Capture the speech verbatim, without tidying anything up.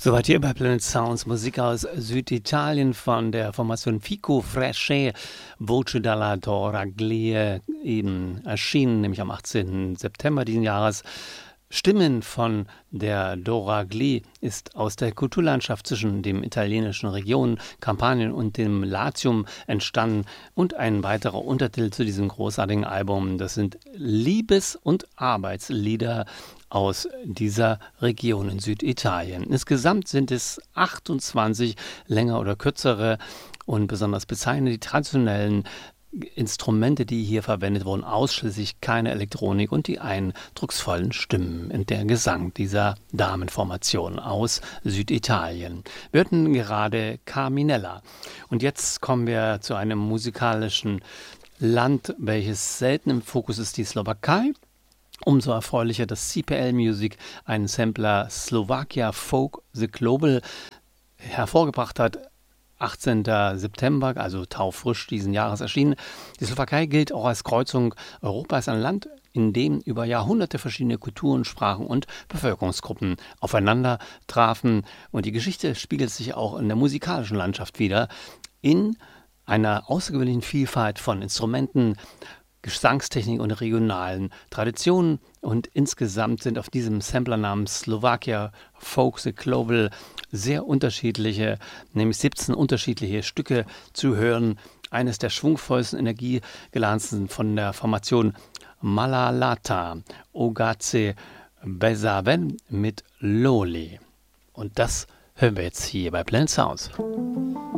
Soweit hier bei Planet Sounds, Musik aus Süditalien von der Formation Fico Fresche, Voce dalla Toraglie, eben erschienen, nämlich am achtzehnten September diesen Jahres. Stimmen von der Doraglie ist aus der Kulturlandschaft zwischen dem italienischen Region Kampanien und dem Latium entstanden und ein weiterer Untertitel zu diesem großartigen Album. Das sind Liebes- und Arbeitslieder aus dieser Region in Süditalien. Insgesamt sind es achtundzwanzig länger oder kürzere und besonders bezeichnend die traditionellen Instrumente, die hier verwendet wurden, ausschließlich keine Elektronik und die eindrucksvollen Stimmen in der Gesang dieser Damenformation aus Süditalien. Wir hörten gerade Carminella. Und jetzt kommen wir zu einem musikalischen Land, welches selten im Fokus ist, die Slowakei. Umso erfreulicher, dass C P L Music einen Sampler Slovakia Folk The Global hervorgebracht hat. achtzehnten September, also taufrisch diesen Jahres erschienen. Die Slowakei gilt auch als Kreuzung Europas, ein Land, in dem über Jahrhunderte verschiedene Kulturen, Sprachen und Bevölkerungsgruppen aufeinander trafen. Und die Geschichte spiegelt sich auch in der musikalischen Landschaft wider, in einer außergewöhnlichen Vielfalt von Instrumenten, Gesangstechnik und regionalen Traditionen. Und insgesamt sind auf diesem Sampler namens Slovakia Folk The Global sehr unterschiedliche, nämlich siebzehn unterschiedliche Stücke zu hören. Eines der schwungvollsten, energiegeladensten von der Formation Malalata, Ogace Bezaven mit Loli. Und das hören wir jetzt hier bei Planet Sounds.